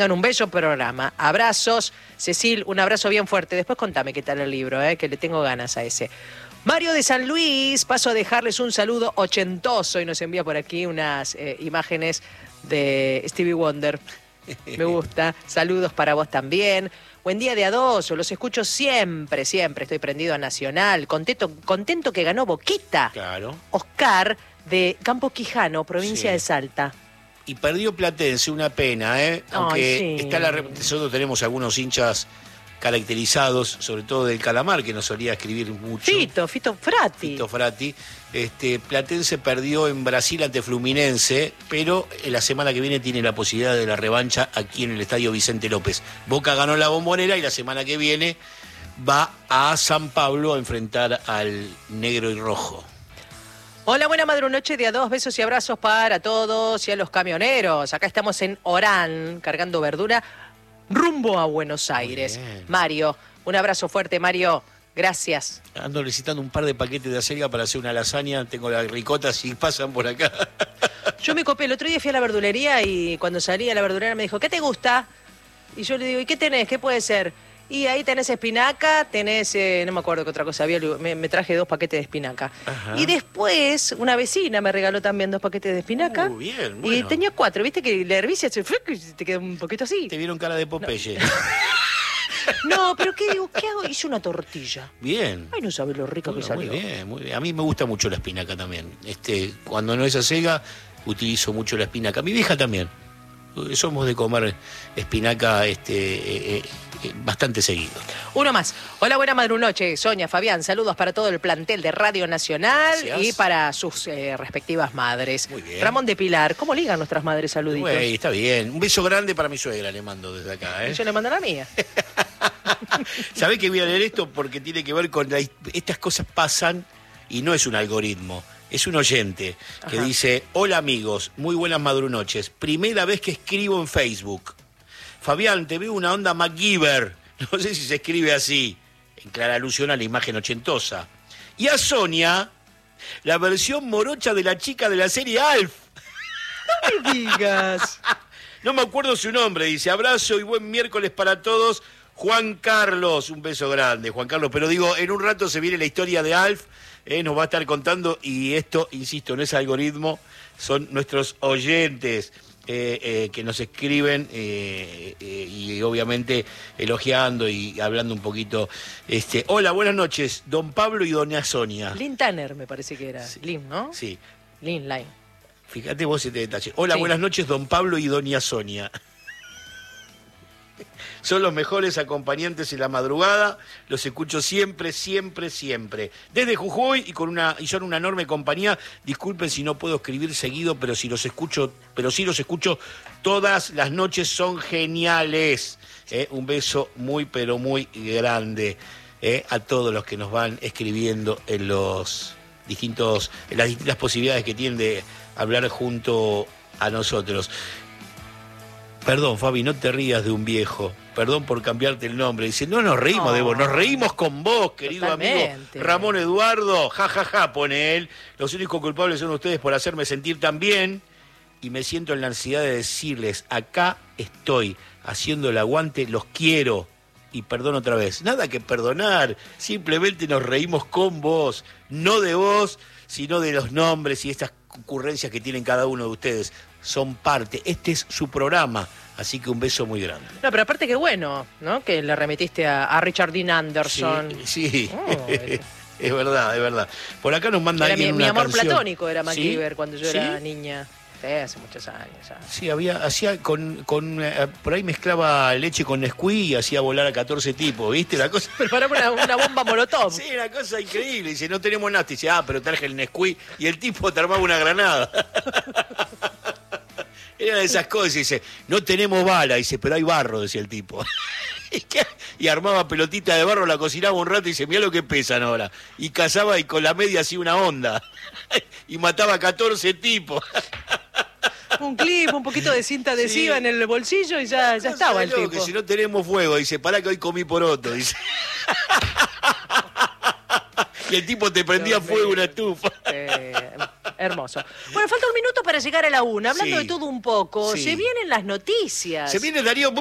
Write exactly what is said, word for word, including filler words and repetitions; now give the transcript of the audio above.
En un bello programa. Abrazos. Cecil, un abrazo bien fuerte. Después contame qué tal el libro, eh, que le tengo ganas a ese. Mario de San Luis, paso a dejarles un saludo ochentoso y nos envía por aquí unas eh, imágenes de Stevie Wonder. Me gusta. Saludos para vos también. Buen día de a dos, los escucho siempre, siempre. Estoy prendido a Nacional. Contento, contento que ganó Boquita. Claro. Oscar de Campo Quijano, provincia Sí. de Salta. Y perdió Platense, una pena, ¿eh? Aunque Ay, sí. está la, nosotros tenemos algunos hinchas caracterizados, sobre todo del Calamar, que nos solía escribir mucho. Fito, Fito Frati. Fito Frati. Este, Platense perdió en Brasil ante Fluminense, pero en la semana que viene tiene la posibilidad de la revancha aquí en el Estadio Vicente López. Boca ganó la Bombonera y la semana que viene va a San Pablo a enfrentar al negro y rojo. Hola, buena madrunoche de a dos, besos y abrazos para todos y a los camioneros. Acá estamos en Orán, cargando verdura, rumbo a Buenos Aires. bien. Mario, un abrazo fuerte, Mario. Gracias. Ando necesitando un par de paquetes de acelga para hacer una lasaña. Tengo las ricotas si pasan por acá. Yo me copé, el otro día fui a la verdulería y cuando salí a la verdulera me dijo, ¿qué te gusta? Y yo le digo, ¿y qué tenés? ¿Qué puede ser? Y ahí tenés espinaca, tenés, eh, no me acuerdo qué otra cosa había, me, me traje dos paquetes de espinaca. Ajá. Y después, una vecina me regaló también dos paquetes de espinaca. Uh, bien, Y bueno. tenía cuatro, ¿viste? Que le hervís y se- y te queda un poquito así. Te vieron cara de Popeye. No, pero ¿qué digo? ¿Qué hago? Hice una tortilla. Bien. Ay, no sabes lo rico que Bueno, muy salió. bien, muy bien. A mí me gusta mucho la espinaca también. Este, cuando no es acelga, utilizo mucho la espinaca. Mi vieja también. Somos de comer espinaca este, eh, eh, eh, bastante seguido. Uno más. Hola, buena madrunoche. Sonia, Fabián, saludos para todo el plantel de Radio Nacional. Gracias. Y para sus eh, respectivas madres. Muy bien. Ramón de Pilar, ¿cómo ligan nuestras madres saluditos? Güey, está bien. Un beso grande para mi suegra le mando desde acá. ¿eh? Yo le mando la mía. ¿Sabés que voy a leer esto? Porque tiene que ver con... La, estas cosas pasan y no es un algoritmo. Es un oyente que Ajá. dice: hola amigos, muy buenas madrunoches. Primera vez que escribo en Facebook. Fabián, te veo una onda MacGyver. No sé si se escribe así. En clara alusión a la imagen ochentosa. Y a Sonia, la versión morocha de la chica de la serie Alf. No me digas. No me acuerdo su nombre. Dice: abrazo y buen miércoles para todos. Juan Carlos, un beso grande, Juan Carlos. Pero digo, en un rato se viene la historia de Alf. Eh, nos va a estar contando, y esto, insisto, no es algoritmo, son nuestros oyentes eh, eh, que nos escriben eh, eh, y obviamente elogiando y hablando un poquito. Este, hola, buenas noches, don Pablo y doña Sonia. Lynn Tanner me parece que era. Sí. Lynn, ¿no? Sí, Lynn, Line. fíjate vos este detalle. Hola, Sí. buenas noches, don Pablo y doña Sonia. Son los mejores acompañantes en la madrugada, los escucho siempre, siempre, siempre. Desde Jujuy y con una y son una enorme compañía. Disculpen si no puedo escribir seguido, pero si los escucho, pero sí los escucho todas las noches, son geniales. Eh, un beso muy pero muy grande eh, a todos los que nos van escribiendo en los distintos, en las distintas posibilidades que tienen de hablar junto a nosotros. Perdón, Fabi, no te rías de un viejo. Perdón por cambiarte el nombre. Dice, no nos reímos No. de vos, nos reímos con vos, querido Totalmente. amigo Ramón Eduardo. Ja, ja, ja, pone él. Los únicos culpables son ustedes por hacerme sentir tan bien. Y me siento en la ansiedad de decirles, acá estoy, haciendo el aguante, los quiero. Y perdón otra vez. Nada que perdonar, simplemente nos reímos con vos. No de vos, sino de los nombres y estas ocurrencias que tienen cada uno de ustedes. Son parte, este es su programa, así que un beso muy grande. No, pero aparte que bueno, ¿no? Que le remitiste a, a Richard Dean Anderson. Sí, sí. Oh, es verdad, es verdad. Por acá nos manda Era alguien mi, mi una amor canción. platónico era ¿Sí? MacGyver cuando yo ¿Sí? era niña. Sí, hace muchos años ya. Sí, había, hacía con, con eh, por ahí mezclaba leche con Nesquik y hacía volar a catorce tipos, ¿viste? La cosa. Preparaba una, una bomba molotov. Sí, una cosa increíble. Dice, no tenemos nada. Dice, ah, pero traje el Nesquik y el tipo te armaba una granada. Era de esas cosas, dice, no tenemos bala, dice, pero hay barro, decía el tipo. ¿Y, qué? Y armaba pelotita de barro, la cocinaba un rato y dice, mirá lo que pesan ahora. Y cazaba y con la media hacía una onda. Y mataba a catorce tipos. Un clip, un poquito de cinta adhesiva Sí. en el bolsillo y ya, ya estaba el No, tipo. que si no tenemos fuego, dice, pará que hoy comí poroto, dice. Y el tipo te prendía Dios fuego mío. una estufa. Eh, Hermoso. Bueno, falta un minuto para llegar a la una. Hablando Sí. de todo un poco, Sí. se vienen las noticias. Se viene Darío.